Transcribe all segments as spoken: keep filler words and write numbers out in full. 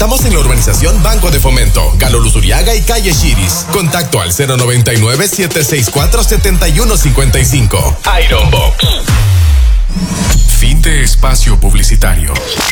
Estamos en la urbanización Banco de Fomento, Galo Luzuriaga y Calle Chiris. Contacto al cero noventa y nueve, siete seis cuatro, siete uno cinco cinco. Iron Box. Fin de espacio publicitario.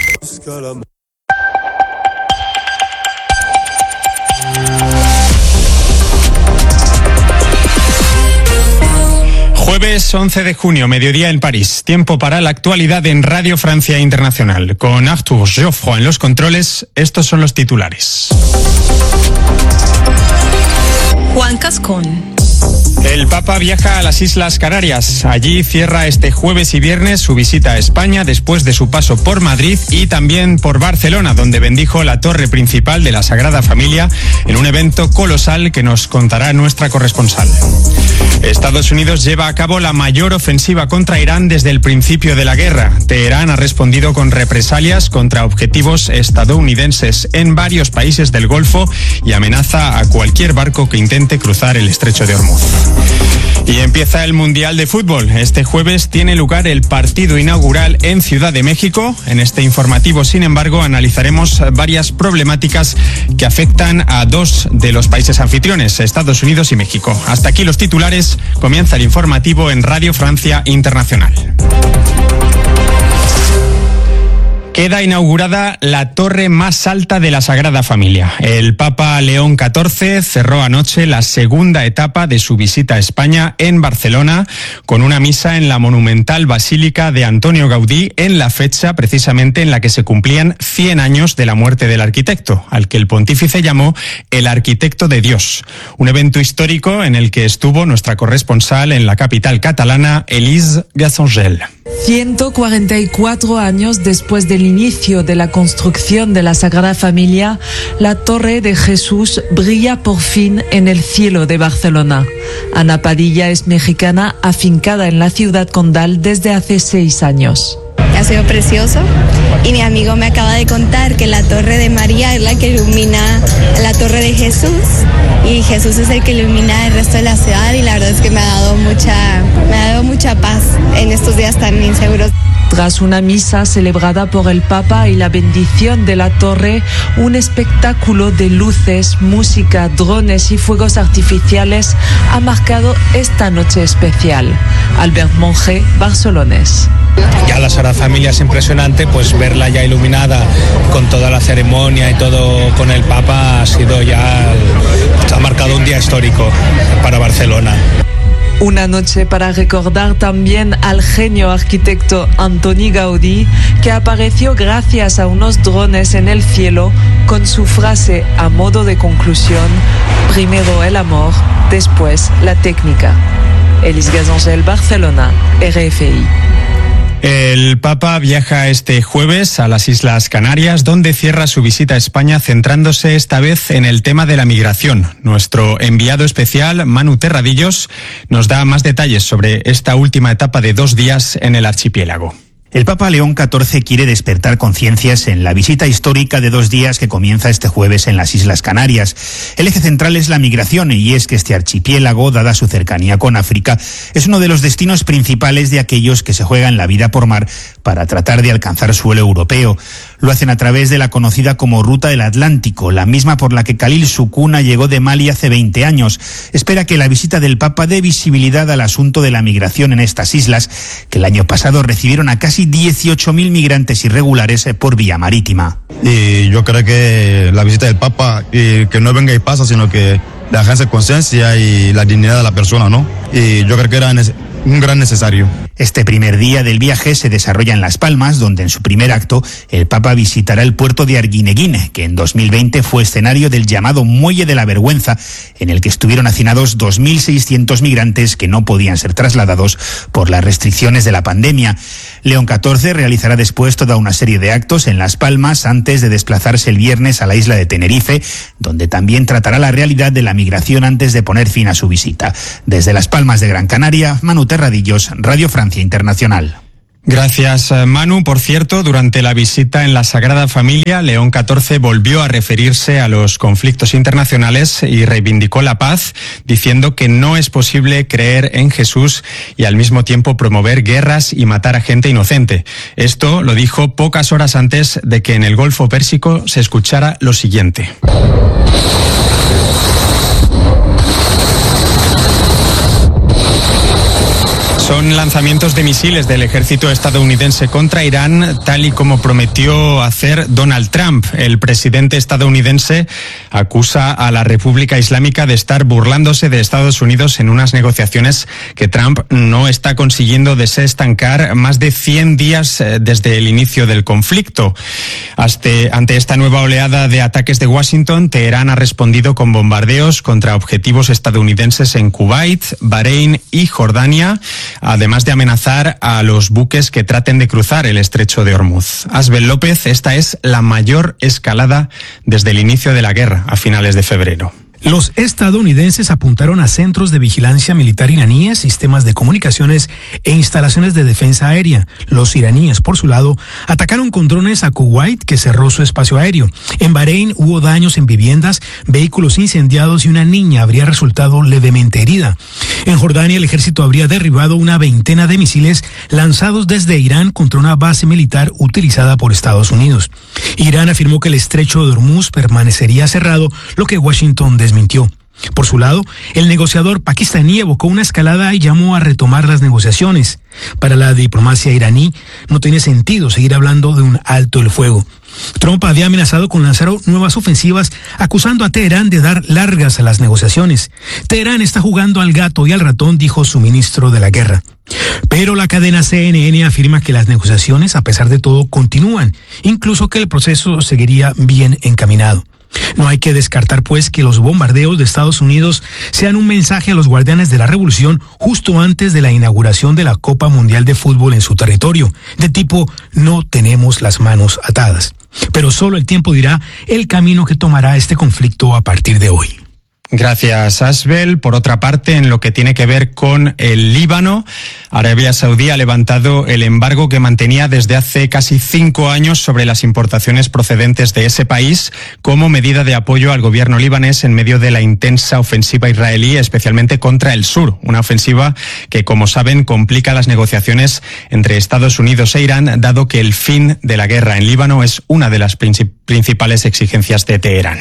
Jueves once de junio, mediodía en París. Tiempo para la actualidad en Radio Francia Internacional. Con Arthur Geoffroy en los controles, estos son los titulares. Juan Cascón. El Papa viaja a las Islas Canarias. Allí cierra este jueves y viernes su visita a España después de su paso por Madrid y también por Barcelona, donde bendijo la torre principal de la Sagrada Familia en un evento colosal que nos contará nuestra corresponsal. Estados Unidos lleva a cabo la mayor ofensiva contra Irán desde el principio de la guerra. Teherán ha respondido con represalias contra objetivos estadounidenses en varios países del Golfo y amenaza a cualquier barco que intente cruzar el estrecho de Hormuz. Y empieza el Mundial de Fútbol. Este jueves tiene lugar el partido inaugural en Ciudad de México. En este informativo, sin embargo, analizaremos varias problemáticas que afectan a dos de los países anfitriones, Estados Unidos y México. Hasta aquí los titulares. Comienza el informativo en Radio Francia Internacional. Queda inaugurada la torre más alta de la Sagrada Familia. El Papa León catorce cerró anoche la segunda etapa de su visita a España en Barcelona con una misa en la monumental Basílica de Antonio Gaudí en la fecha precisamente en la que se cumplían cien años de la muerte del arquitecto, al que el pontífice llamó el arquitecto de Dios. Un evento histórico en el que estuvo nuestra corresponsal en la capital catalana, Elise Gassangel. ciento cuarenta y cuatro años después del inicio de la construcción de la Sagrada Familia, la Torre de Jesús brilla por fin en el cielo de Barcelona. Ana Padilla es mexicana afincada en la ciudad condal desde hace seis años. Ha sido precioso y mi amigo me acaba de contar que la Torre de María es la que ilumina la Torre de Jesús y Jesús es el que ilumina el resto de la ciudad y la verdad es que me ha dado mucha, me ha dado mucha paz en estos días tan inseguros. Tras una misa celebrada por el Papa y la bendición de la torre, un espectáculo de luces, música, drones y fuegos artificiales ha marcado esta noche especial. Albert Monge, barcelonés. Ya la Sagrada Familia es impresionante, pues verla ya iluminada con toda la ceremonia y todo con el Papa ha sido ya, ha marcado un día histórico para Barcelona. Una noche para recordar también al genio arquitecto Antoni Gaudí, que apareció gracias a unos drones en el cielo con su frase a modo de conclusión: primero el amor, después la técnica. Elise Gassangel, Barcelona, R F I. El Papa viaja este jueves a las Islas Canarias, donde cierra su visita a España centrándose esta vez en el tema de la migración. Nuestro enviado especial, Manu Terradillos, nos da más detalles sobre esta última etapa de dos días en el archipiélago. El Papa León catorce quiere despertar conciencias en la visita histórica de dos días que comienza este jueves en las Islas Canarias. El eje central es la migración y es que este archipiélago, dada su cercanía con África, es uno de los destinos principales de aquellos que se juegan la vida por mar para tratar de alcanzar suelo europeo. Lo hacen a través de la conocida como Ruta del Atlántico, la misma por la que Khalil Sukuna llegó de Mali hace veinte años. Espera que la visita del Papa dé visibilidad al asunto de la migración en estas islas, que el año pasado recibieron a casi dieciocho mil migrantes irregulares por vía marítima. Y yo creo que la visita del Papa, y que no venga y pasa, sino que le alcance conciencia y la dignidad de la persona, ¿no? Y yo creo que era un gran necesario. Este primer día del viaje se desarrolla en Las Palmas, donde en su primer acto el Papa visitará el puerto de Arguineguín, que en dos mil veinte fue escenario del llamado Muelle de la Vergüenza, en el que estuvieron hacinados dos mil seiscientos migrantes que no podían ser trasladados por las restricciones de la pandemia. León catorce realizará después toda una serie de actos en Las Palmas antes de desplazarse el viernes a la isla de Tenerife, donde también tratará la realidad de la migración antes de poner fin a su visita. Desde Las Palmas de Gran Canaria, Manu Terradillos, Radio Francia Internacional. Gracias, Manu. Por cierto, durante la visita en la Sagrada Familia, León catorce volvió a referirse a los conflictos internacionales y reivindicó la paz, diciendo que no es posible creer en Jesús y al mismo tiempo promover guerras y matar a gente inocente. Esto lo dijo pocas horas antes de que en el Golfo Pérsico se escuchara lo siguiente. Son lanzamientos de misiles del ejército estadounidense contra Irán, tal y como prometió hacer Donald Trump. El presidente estadounidense acusa a la República Islámica de estar burlándose de Estados Unidos en unas negociaciones que Trump no está consiguiendo desestancar más de cien días desde el inicio del conflicto. Hasta, ante esta nueva oleada de ataques de Washington, Teherán ha respondido con bombardeos contra objetivos estadounidenses en Kuwait, Bahrein y Jordania, además de amenazar a los buques que traten de cruzar el estrecho de Hormuz. Asbel López, esta es la mayor escalada desde el inicio de la guerra a finales de febrero. Los estadounidenses apuntaron a centros de vigilancia militar iraníes, sistemas de comunicaciones e instalaciones de defensa aérea. Los iraníes, por su lado, atacaron con drones a Kuwait, que cerró su espacio aéreo. En Bahrein hubo daños en viviendas, vehículos incendiados y una niña habría resultado levemente herida. En Jordania, el ejército habría derribado una veintena de misiles lanzados desde Irán contra una base militar utilizada por Estados Unidos. Irán afirmó que el estrecho de Hormuz permanecería cerrado, lo que Washington desmintió. Mintió. Por su lado, el negociador pakistaní evocó una escalada y llamó a retomar las negociaciones. Para la diplomacia iraní, no tiene sentido seguir hablando de un alto el fuego. Trump había amenazado con lanzar nuevas ofensivas, acusando a Teherán de dar largas a las negociaciones. Teherán está jugando al gato y al ratón, dijo su ministro de la guerra. Pero la cadena C N N afirma que las negociaciones, a pesar de todo, continúan, incluso que el proceso seguiría bien encaminado. No hay que descartar, pues, que los bombardeos de Estados Unidos sean un mensaje a los guardianes de la revolución justo antes de la inauguración de la Copa Mundial de Fútbol en su territorio, de tipo no tenemos las manos atadas. Pero solo el tiempo dirá el camino que tomará este conflicto a partir de hoy. Gracias, Asbel. Por otra parte, en lo que tiene que ver con el Líbano, Arabia Saudí ha levantado el embargo que mantenía desde hace casi cinco años sobre las importaciones procedentes de ese país como medida de apoyo al gobierno libanés en medio de la intensa ofensiva israelí, especialmente contra el sur. Una ofensiva que, como saben, complica las negociaciones entre Estados Unidos e Irán, dado que el fin de la guerra en Líbano es una de las principales exigencias de Teherán.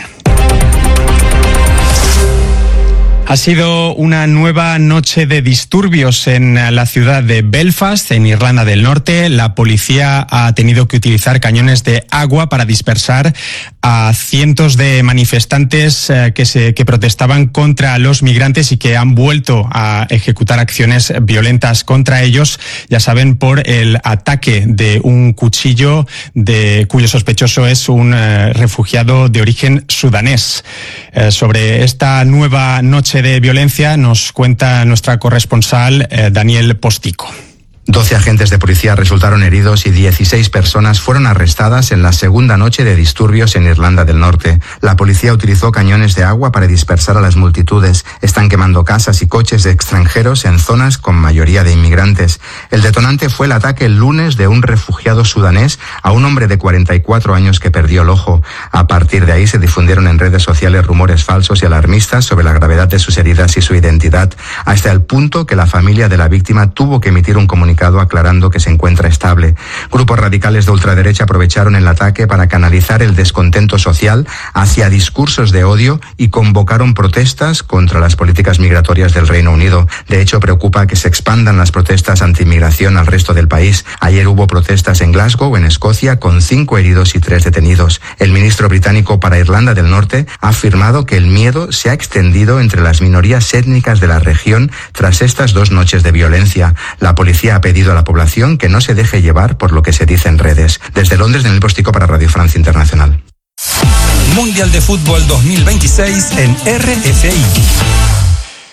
Ha sido una nueva noche de disturbios en la ciudad de Belfast, en Irlanda del Norte. La policía ha tenido que utilizar cañones de agua para dispersar a cientos de manifestantes que se que protestaban contra los migrantes y que han vuelto a ejecutar acciones violentas contra ellos, ya saben, por el ataque de un cuchillo de cuyo sospechoso es un eh, refugiado de origen sudanés. Eh, sobre esta nueva noche de violencia nos cuenta nuestra corresponsal eh, Daniel Postico. doce agentes de policía resultaron heridos y dieciséis personas fueron arrestadas en la segunda noche de disturbios en Irlanda del Norte. La policía utilizó cañones de agua para dispersar a las multitudes. Están quemando casas y coches de extranjeros en zonas con mayoría de inmigrantes. El detonante fue el ataque el lunes de un refugiado sudanés a un hombre de cuarenta y cuatro años que perdió el ojo. A partir de ahí se difundieron en redes sociales rumores falsos y alarmistas sobre la gravedad de sus heridas y su identidad, hasta el punto que la familia de la víctima tuvo que emitir un comunicado aclarando que se encuentra estable. Grupos radicales de ultraderecha aprovecharon el ataque para canalizar el descontento social hacia discursos de odio y convocaron protestas contra las políticas migratorias del Reino Unido. De hecho, preocupa que se expandan las protestas anti-inmigración al resto del país. Ayer hubo protestas en Glasgow, en Escocia, con cinco heridos y tres detenidos. El ministro británico para Irlanda del Norte ha afirmado que el miedo se ha extendido entre las minorías étnicas de la región tras estas dos noches de violencia. La policía ha pedido a la población que no se deje llevar por lo que se dice en redes. Desde Londres, Daniel Postico para Radio Francia Internacional. Mundial de Fútbol dos mil veintiséis en R F I.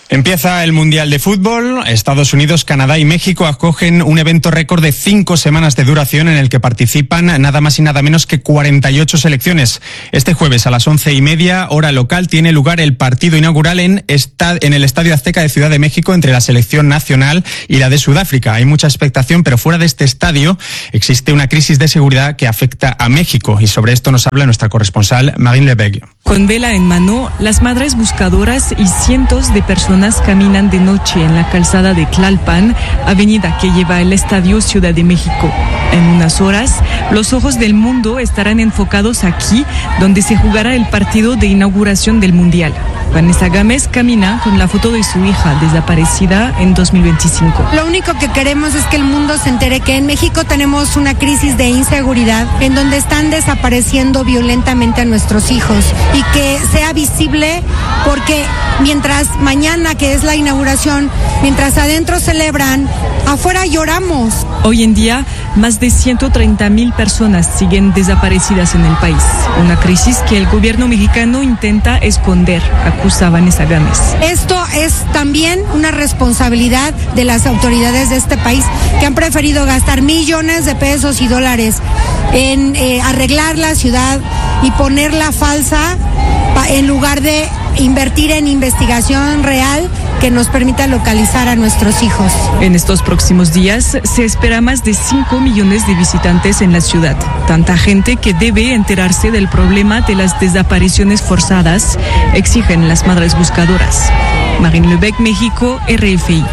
Empieza el Mundial de Fútbol. Estados Unidos, Canadá y México acogen un evento récord de cinco semanas de duración en el que participan nada más y nada menos que cuarenta y ocho selecciones. Este jueves a las once y media, hora local, tiene lugar el partido inaugural en, esta, en el Estadio Azteca de Ciudad de México entre la selección nacional y la de Sudáfrica. Hay mucha expectación, pero fuera de este estadio existe una crisis de seguridad que afecta a México y sobre esto nos habla nuestra corresponsal Marine Lebecq. Con vela en mano, las madres buscadoras y cientos de personas caminan de noche en la calzada de Tlalpan, avenida que lleva al Estadio Ciudad de México. En unas horas, los ojos del mundo estarán enfocados aquí, donde se jugará el partido de inauguración del Mundial. Vanessa Gámez camina con la foto de su hija desaparecida en dos mil veinticinco. Lo único que queremos es que el mundo se entere que en México tenemos una crisis de inseguridad en donde están desapareciendo violentamente a nuestros hijos y que sea visible porque mientras mañana, que es la inauguración, mientras adentro celebran, afuera lloramos. Hoy en día, más de ciento treinta mil personas siguen desaparecidas en el país. Una crisis que el gobierno mexicano intenta esconder, acusa Vanessa Gámez. Esto es también una responsabilidad de las autoridades de este país que han preferido gastar millones de pesos y dólares en eh, arreglar la ciudad y ponerla falsa en lugar de invertir en investigación real que nos permita localizar a nuestros hijos. En estos próximos días se espera más de cinco millones de visitantes en la ciudad. Tanta gente que debe enterarse del problema de las desapariciones forzadas, exigen las madres buscadoras. Marine Lebecq, México, R F I.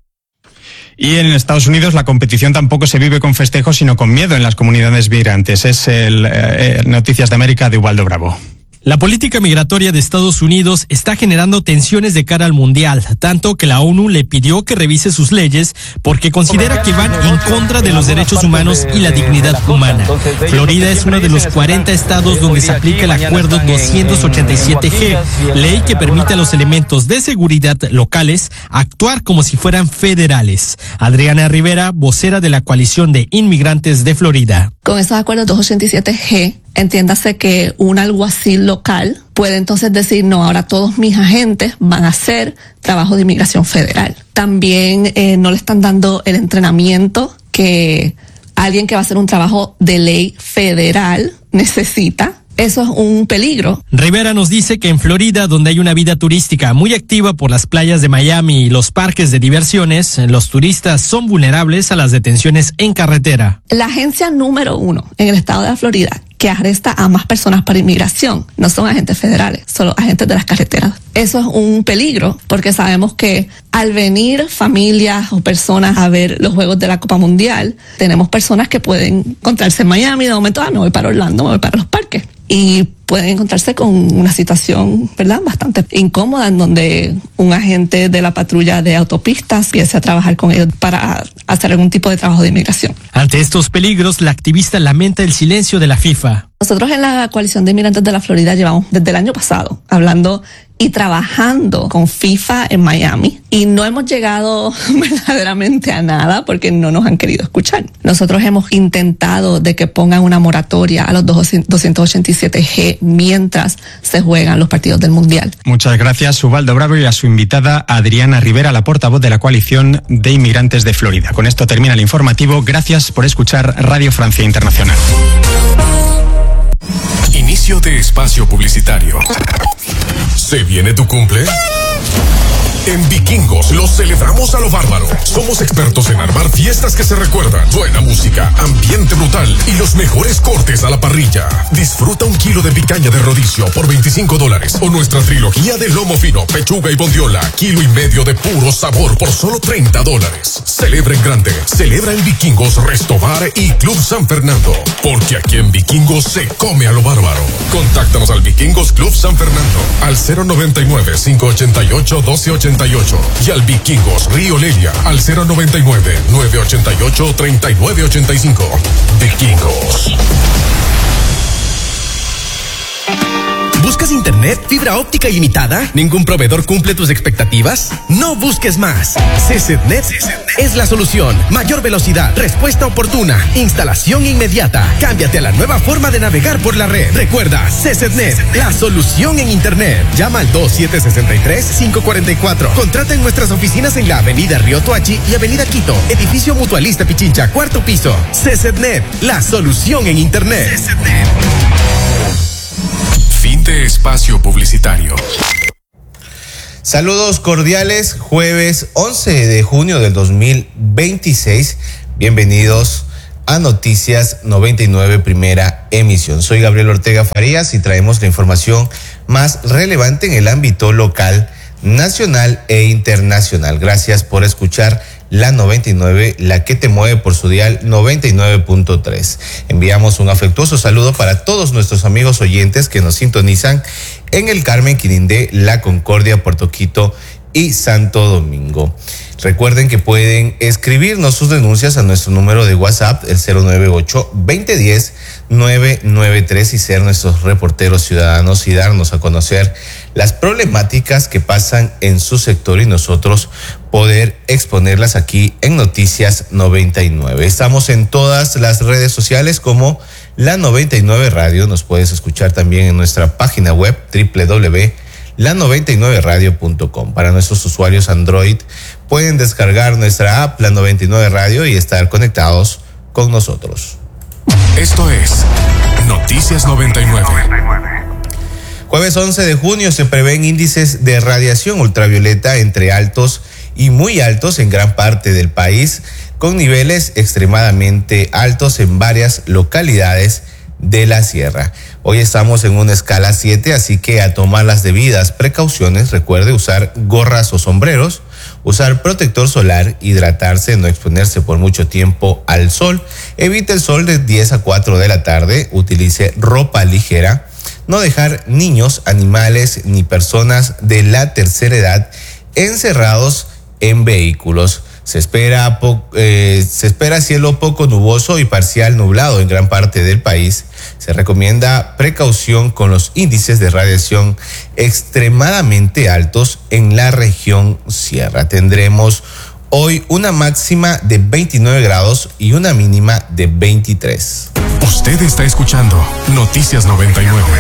Y en Estados Unidos la competición tampoco se vive con festejos, sino con miedo en las comunidades migrantes. Es el eh, Noticias de América de Ubaldo Bravo. La política migratoria de Estados Unidos está generando tensiones de cara al Mundial, tanto que la ONU le pidió que revise sus leyes porque considera que van en contra de los derechos humanos y la dignidad humana. Florida es uno de los cuarenta estados donde se aplica el Acuerdo doscientos ochenta y siete G, ley que permite a los elementos de seguridad locales actuar como si fueran federales. Adriana Rivera, vocera de la Coalición de Inmigrantes de Florida. Con estos acuerdos doscientos ochenta y siete G, entiéndase que un alguacil local puede entonces decir, no, ahora todos mis agentes van a hacer trabajo de inmigración federal. También eh, no le están dando el entrenamiento que alguien que va a hacer un trabajo de ley federal necesita. Eso es un peligro. Rivera nos dice que en Florida, donde hay una vida turística muy activa por las playas de Miami y los parques de diversiones, los turistas son vulnerables a las detenciones en carretera. La agencia número uno en el estado de la Florida que arresta a más personas para inmigración no son agentes federales, son los agentes de las carreteras. Eso es un peligro porque sabemos que al venir familias o personas a ver los Juegos de la Copa Mundial, tenemos personas que pueden encontrarse en Miami, de momento, ah, me voy para Orlando, me voy para los parques. Y pueden encontrarse con una situación, ¿verdad?, bastante incómoda en donde un agente de la patrulla de autopistas empiece a trabajar con ellos para hacer algún tipo de trabajo de inmigración. Ante estos peligros, la activista lamenta el silencio de la FIFA. Nosotros en la Coalición de Inmigrantes de la Florida llevamos desde el año pasado hablando y trabajando con FIFA en Miami y no hemos llegado verdaderamente a nada porque no nos han querido escuchar. Nosotros hemos intentado de que pongan una moratoria a los doscientos ochenta y siete G mientras se juegan los partidos del Mundial. Muchas gracias, Ubaldo Bravo, y a su invitada Adriana Rivera, la portavoz de la Coalición de Inmigrantes de Florida. Con esto termina el informativo. Gracias por escuchar Radio Francia Internacional. Inicio de espacio publicitario. ¿Se viene tu cumple? En Vikingos lo celebramos a lo bárbaro. Somos expertos en armar fiestas que se recuerdan, buena música, ambiente brutal y los mejores cortes a la parrilla. Disfruta un kilo de picaña de rodicio por veinticinco dólares o nuestra trilogía de lomo fino, pechuga y bondiola, kilo y medio de puro sabor por solo treinta dólares. Celebra en grande, celebra en Vikingos, Resto Bar y Club San Fernando, porque aquí en Vikingos se come a lo bárbaro. Contáctanos al Vikingos Club San Fernando al cero noventa y nueve, cinco ochenta y ocho, doce ochenta y ocho y al Vikingos Río Lelia al cero noventa y nueve, nueve ochenta y ocho, treinta y nueve ochenta y cinco. Vikingos. Busca ¿Buscas internet, fibra óptica ilimitada? ¿Ningún proveedor cumple tus expectativas? No busques más. CCnet es la solución. Mayor velocidad, respuesta oportuna, instalación inmediata. Cámbiate a la nueva forma de navegar por la red. Recuerda, CCnet, la solución en internet. Llama al dos siete seis tres, cinco cuatro cuatro. Contrata en nuestras oficinas en la avenida Río Tuachi y avenida Quito. Edificio Mutualista Pichincha, cuarto piso. CCnet, la solución en internet. CCnet. Fin de espacio publicitario. Saludos cordiales, jueves once de junio del dos mil veintiséis. Bienvenidos a Noticias noventa y nueve, primera emisión. Soy Gabriel Ortega Farías y traemos la información más relevante en el ámbito local, nacional e internacional. Gracias por escuchar la noventa y nueve, la que te mueve por su dial noventa y nueve punto tres. Enviamos un afectuoso saludo para todos nuestros amigos oyentes que nos sintonizan en el Carmen, Quirindé, La Concordia, Puerto Quito y Santo Domingo. Recuerden que pueden escribirnos sus denuncias a nuestro número de WhatsApp, el cero nueve ocho, veinte diez, nueve nueve tres, y ser nuestros reporteros ciudadanos y darnos a conocer las problemáticas que pasan en su sector y nosotros poder exponerlas aquí en Noticias noventa y nueve. Estamos en todas las redes sociales como La noventa y nueve Radio. Nos puedes escuchar también en nuestra página web doble u doble u doble u punto la noventa y nueve radio punto com. Para nuestros usuarios Android pueden descargar nuestra app La noventa y nueve Radio y estar conectados con nosotros. Esto es Noticias noventa y nueve. Jueves once de junio se prevén índices de radiación ultravioleta entre altos y muy altos en gran parte del país, con niveles extremadamente altos en varias localidades de la sierra. Hoy estamos en una escala siete, así que a tomar las debidas precauciones. Recuerde usar gorras o sombreros, usar protector solar, hidratarse, no exponerse por mucho tiempo al sol, evite el sol de diez a cuatro de la tarde, utilice ropa ligera, no dejar niños, animales ni personas de la tercera edad encerrados en vehículos. Se espera, po- eh, se espera cielo poco nuboso y parcial nublado en gran parte del país. Se recomienda precaución con los índices de radiación extremadamente altos en la región sierra. Tendremos hoy una máxima de veintinueve grados y una mínima de veintitrés. Usted está escuchando Noticias noventa y nueve.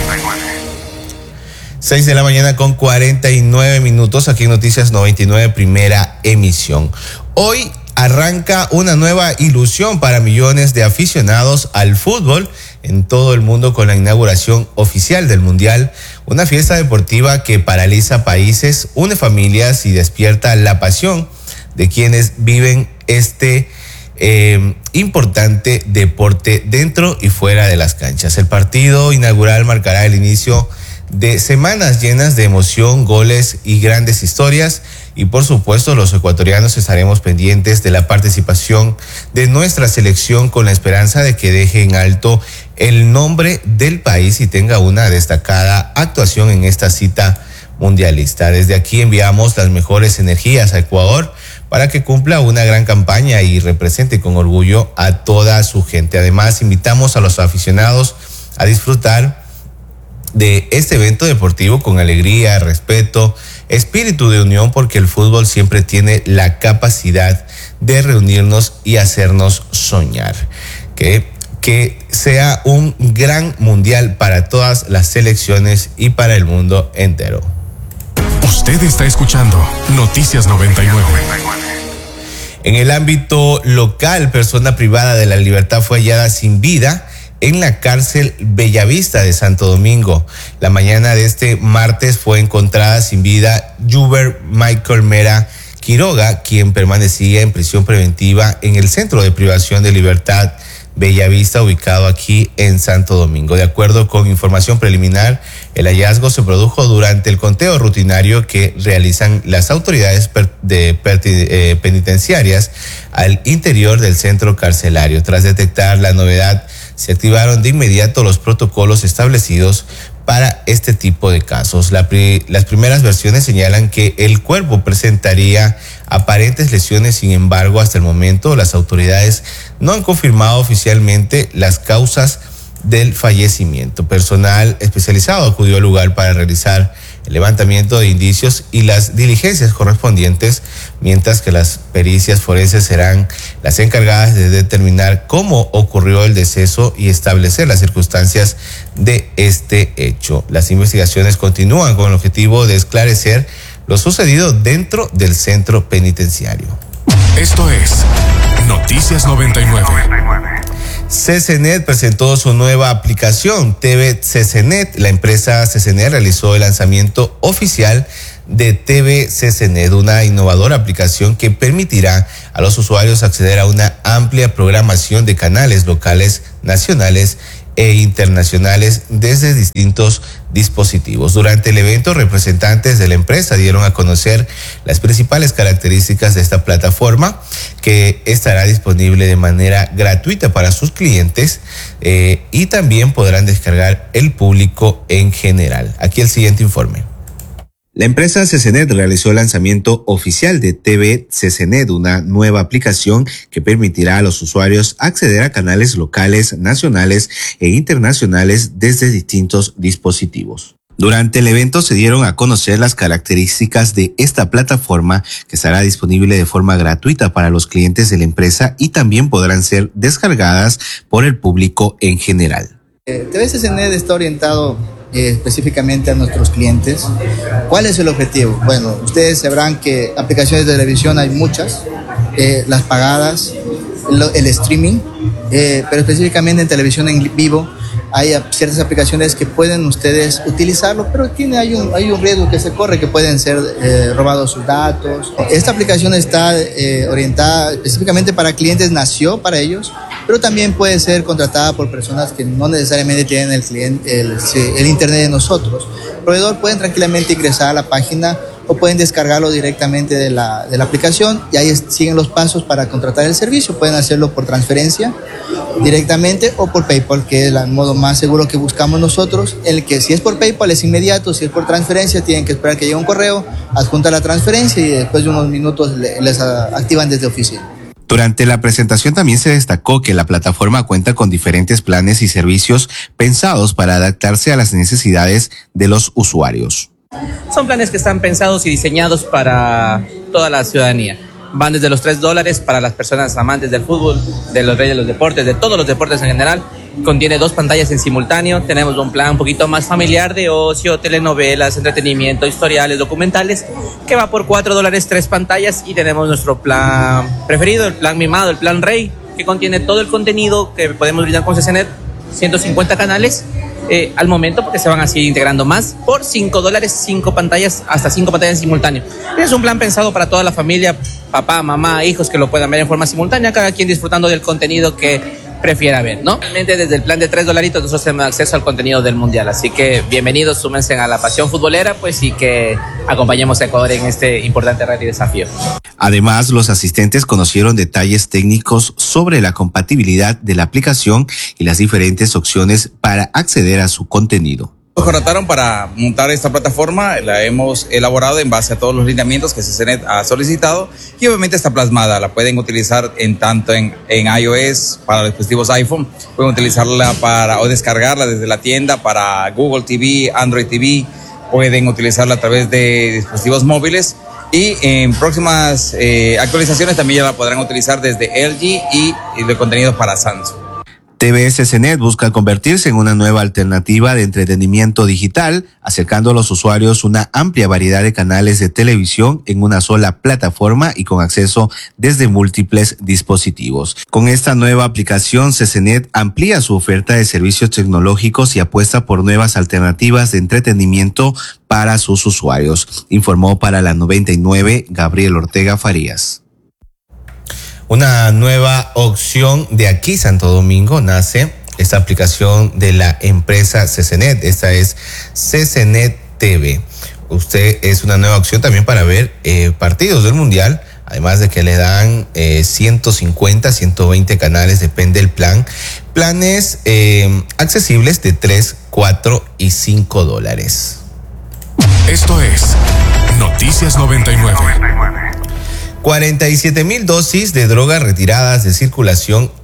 seis de la mañana con cuarenta y nueve minutos aquí en Noticias noventa y nueve, primera emisión. Hoy arranca una nueva ilusión para millones de aficionados al fútbol en todo el mundo con la inauguración oficial del Mundial, una fiesta deportiva que paraliza países, une familias y despierta la pasión de quienes viven este eh, importante deporte dentro y fuera de las canchas. El partido inaugural marcará el inicio de semanas llenas de emoción, goles y grandes historias, y por supuesto los ecuatorianos estaremos pendientes de la participación de nuestra selección con la esperanza de que deje en alto el nombre del país y tenga una destacada actuación en esta cita mundialista. Desde aquí enviamos las mejores energías a Ecuador para que cumpla una gran campaña y represente con orgullo a toda su gente. Además, invitamos a los aficionados a disfrutar de este evento deportivo con alegría, respeto, espíritu de unión, porque el fútbol siempre tiene la capacidad de reunirnos y hacernos soñar. Que, que sea un gran mundial para todas las selecciones y para el mundo entero. Usted está escuchando Noticias noventa y nueve. En el ámbito local, persona privada de la libertad fue hallada sin vida en la cárcel Bellavista de Santo Domingo. La mañana de este martes fue encontrada sin vida Juber Michael Mera Quiroga, quien permanecía en prisión preventiva en el Centro de Privación de Libertad Bellavista, ubicado aquí en Santo Domingo. De acuerdo con información preliminar, el hallazgo se produjo durante el conteo rutinario que realizan las autoridades de penitenciarias al interior del centro carcelario. Tras detectar la novedad, se activaron de inmediato los protocolos establecidos para este tipo de casos. La pri- las primeras versiones señalan que el cuerpo presentaría aparentes lesiones. Sin embargo, hasta el momento las autoridades no han confirmado oficialmente las causas del fallecimiento. Personal especializado acudió al lugar para realizar el levantamiento de indicios y las diligencias correspondientes, mientras que las pericias forenses serán las encargadas de determinar cómo ocurrió el deceso y establecer las circunstancias de este hecho. Las investigaciones continúan con el objetivo de esclarecer lo sucedido dentro del centro penitenciario. Esto es Noticias noventa y nueve. CCNet presentó su nueva aplicación T V CCNet. La empresa CCNet realizó el lanzamiento oficial de T V CCNet, una innovadora aplicación que permitirá a los usuarios acceder a una amplia programación de canales locales, nacionales e internacionales desde distintos dispositivos. Durante el evento, representantes de la empresa dieron a conocer las principales características de esta plataforma, que estará disponible de manera gratuita para sus clientes eh, y también podrán descargar el público en general. Aquí el siguiente informe. La empresa CCNet realizó el lanzamiento oficial de T V CCNet, una nueva aplicación que permitirá a los usuarios acceder a canales locales, nacionales e internacionales desde distintos dispositivos. Durante el evento se dieron a conocer las características de esta plataforma, que estará disponible de forma gratuita para los clientes de la empresa y también podrán ser descargadas por el público en general. Eh, T V CCNet está orientado Eh, específicamente a nuestros clientes. ¿Cuál es el objetivo? Bueno, ustedes sabrán que aplicaciones de televisión hay muchas, eh, las pagadas, el, el streaming, eh, pero específicamente en televisión en vivo hay ciertas aplicaciones que pueden ustedes utilizarlo, pero tiene, hay, un, hay un riesgo que se corre, que pueden ser eh, robados sus datos. Esta aplicación está eh, orientada específicamente para clientes, nació para ellos, pero también puede ser contratada por personas que no necesariamente tienen el, cliente, el, el internet de nosotros. El proveedor pueden tranquilamente ingresar a la página o pueden descargarlo directamente de la, de la aplicación y ahí siguen los pasos para contratar el servicio. Pueden hacerlo por transferencia directamente o por PayPal, que es el modo más seguro que buscamos nosotros, el que si es por PayPal es inmediato, si es por transferencia tienen que esperar que llegue un correo, adjunta la transferencia y después de unos minutos les activan desde oficina. Durante la presentación también se destacó que la plataforma cuenta con diferentes planes y servicios pensados para adaptarse a las necesidades de los usuarios. Son planes que están pensados y diseñados para toda la ciudadanía. Van desde los tres dólares para las personas amantes del fútbol, de los reyes de los deportes, de todos los deportes en general. Contiene dos pantallas en simultáneo. Tenemos un plan un poquito más familiar de ocio, telenovelas, entretenimiento, historiales, documentales, que va por cuatro dólares, tres pantallas. Y tenemos nuestro plan preferido, el plan mimado, el plan rey, que contiene todo el contenido que podemos brindar con CCNet, ciento cincuenta canales. Eh, al momento, porque se van así integrando más, por cinco dólares, cinco pantallas, hasta cinco pantallas en simultáneo. Es un plan pensado para toda la familia, papá, mamá, hijos, que lo puedan ver en forma simultánea, cada quien disfrutando del contenido que prefiera ver, ¿no? Realmente desde el plan de tres dolaritos nosotros tenemos acceso al contenido del mundial, así que bienvenidos, súmense a la pasión futbolera, pues, y que acompañemos a Ecuador en este importante reto y desafío. Además, los asistentes conocieron detalles técnicos sobre la compatibilidad de la aplicación y las diferentes opciones para acceder a su contenido. Nos contrataron para montar esta plataforma, la hemos elaborado en base a todos los lineamientos que CCNet ha solicitado y obviamente está plasmada, la pueden utilizar en tanto en, en iOS para dispositivos iPhone, pueden utilizarla para o descargarla desde la tienda para Google T V, Android T V, pueden utilizarla a través de dispositivos móviles y en próximas eh, actualizaciones también ya la podrán utilizar desde L G y, y de contenido para Samsung. T V CCNet busca convertirse en una nueva alternativa de entretenimiento digital, acercando a los usuarios una amplia variedad de canales de televisión en una sola plataforma y con acceso desde múltiples dispositivos. Con esta nueva aplicación, CCNet amplía su oferta de servicios tecnológicos y apuesta por nuevas alternativas de entretenimiento para sus usuarios, informó para la noventa y nueve Gabriel Ortega Farías. Una nueva opción de aquí, Santo Domingo, nace esta aplicación de la empresa CCNet. Esta es CCNet T V. Usted es una nueva opción también para ver eh, partidos del Mundial, además de que le dan eh, ciento cincuenta, ciento veinte canales, depende del plan. Planes eh, accesibles de tres, cuatro y cinco dólares. Esto es Noticias noventa y nueve. cuarenta y siete mil dosis de drogas retiradas de circulación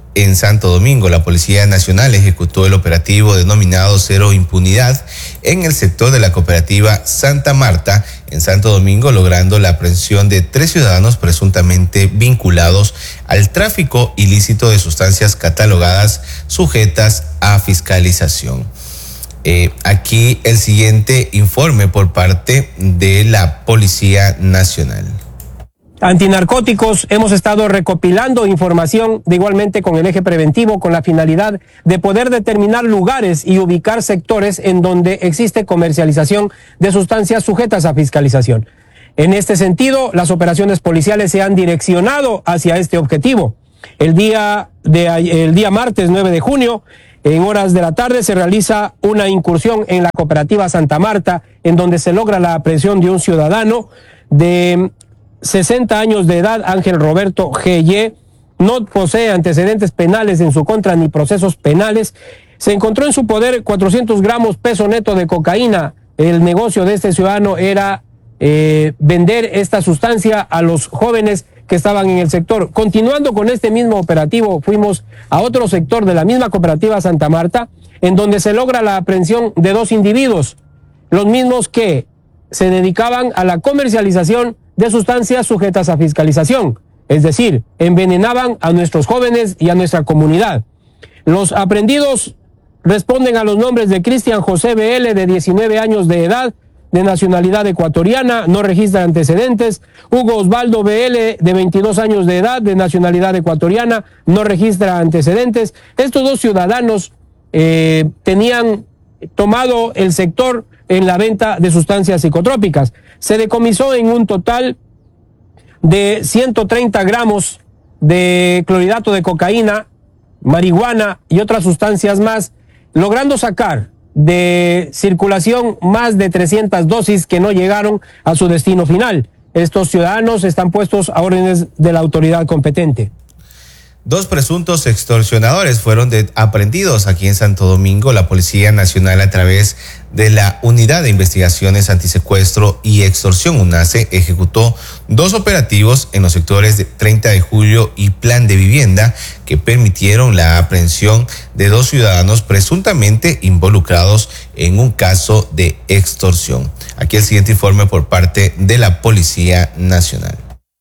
en Santo Domingo. La Policía Nacional ejecutó el operativo denominado Cero Impunidad en el sector de la cooperativa Santa Marta en Santo Domingo, logrando la aprehensión de tres ciudadanos presuntamente vinculados al tráfico ilícito de sustancias catalogadas sujetas a fiscalización. Eh, aquí el siguiente informe por parte de la Policía Nacional. Antinarcóticos, hemos estado recopilando información de igualmente con el eje preventivo, con la finalidad de poder determinar lugares y ubicar sectores en donde existe comercialización de sustancias sujetas a fiscalización. En este sentido, las operaciones policiales se han direccionado hacia este objetivo. El día de el día martes nueve de junio, en horas de la tarde, se realiza una incursión en la cooperativa Santa Marta, en donde se logra la aprehensión de un ciudadano de sesenta años de edad, Ángel Roberto G Y, no posee antecedentes penales en su contra ni procesos penales. Se encontró en su poder cuatrocientos gramos peso neto de cocaína. El negocio de este ciudadano era eh, vender esta sustancia a los jóvenes que estaban en el sector. Continuando con este mismo operativo, fuimos a otro sector de la misma cooperativa Santa Marta, en donde se logra la aprehensión de dos individuos, los mismos que se dedicaban a la comercialización de sustancias sujetas a fiscalización, es decir, envenenaban a nuestros jóvenes y a nuestra comunidad. Los aprehendidos responden a los nombres de Cristian José B L, de diecinueve años de edad, de nacionalidad ecuatoriana, no registra antecedentes; Hugo Osvaldo B L, de veintidós años de edad, de nacionalidad ecuatoriana, no registra antecedentes. Estos dos ciudadanos eh, tenían tomado el sector en la venta de sustancias psicotrópicas. Se decomisó en un total de ciento treinta gramos de clorhidrato de cocaína, marihuana y otras sustancias más, logrando sacar de circulación más de trescientas dosis que no llegaron a su destino final. Estos ciudadanos están puestos a órdenes de la autoridad competente. Dos presuntos extorsionadores fueron de, aprehendidos aquí en Santo Domingo. La Policía Nacional, a través de la Unidad de Investigaciones Antisecuestro y Extorsión, UNACE, ejecutó dos operativos en los sectores de treinta de julio y Plan de Vivienda, que permitieron la aprehensión de dos ciudadanos presuntamente involucrados en un caso de extorsión. Aquí el siguiente informe por parte de la Policía Nacional.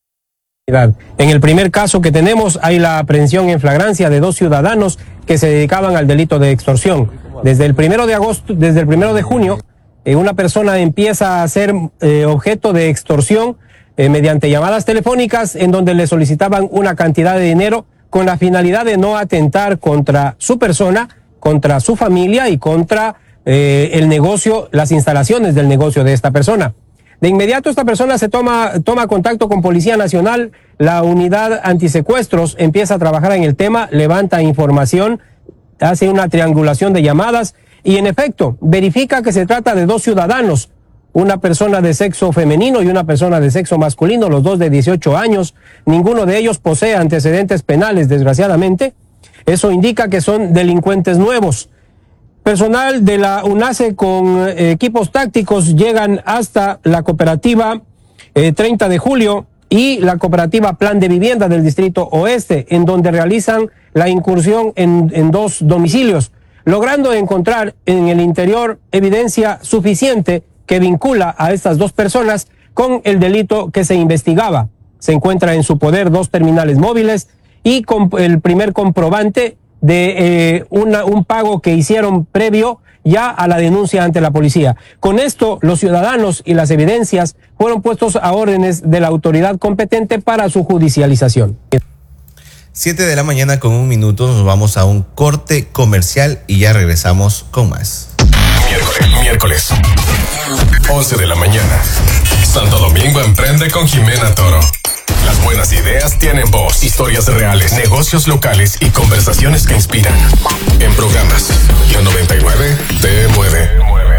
En el primer caso que tenemos hay la aprehensión en flagrancia de dos ciudadanos que se dedicaban al delito de extorsión. Desde el primero de agosto, desde el primero de junio, eh, una persona empieza a ser eh, objeto de extorsión eh, mediante llamadas telefónicas en donde le solicitaban una cantidad de dinero con la finalidad de no atentar contra su persona, contra su familia y contra eh, el negocio, las instalaciones del negocio de esta persona. De inmediato esta persona se toma, toma contacto con Policía Nacional, la unidad antisecuestros empieza a trabajar en el tema, levanta información, hace una triangulación de llamadas y en efecto verifica que se trata de dos ciudadanos, una persona de sexo femenino y una persona de sexo masculino, los dos de dieciocho años, ninguno de ellos posee antecedentes penales, desgraciadamente. Eso indica que son delincuentes nuevos. Personal de la UNACE con eh, equipos tácticos llegan hasta la cooperativa eh, treinta de julio y la cooperativa Plan de Vivienda del Distrito Oeste, en donde realizan la incursión en, en dos domicilios, logrando encontrar en el interior evidencia suficiente que vincula a estas dos personas con el delito que se investigaba. Se encuentra en su poder dos terminales móviles y con el primer comprobante de eh, una, un pago que hicieron previo ya a la denuncia ante la policía. Con esto, los ciudadanos y las evidencias fueron puestos a órdenes de la autoridad competente para su judicialización. Siete de la mañana con un minuto, nos vamos a un corte comercial y ya regresamos con más. Miércoles, miércoles, once de la mañana. Santo Domingo emprende con Jimena Toro. Las buenas ideas tienen voz, historias reales, negocios locales y conversaciones que inspiran. En programas, la noventa y nueve te mueve.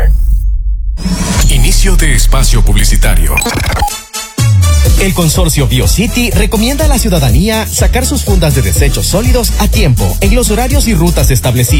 Inicio de espacio publicitario. El consorcio BioCity recomienda a la ciudadanía sacar sus fundas de desechos sólidos a tiempo en los horarios y rutas establecidos.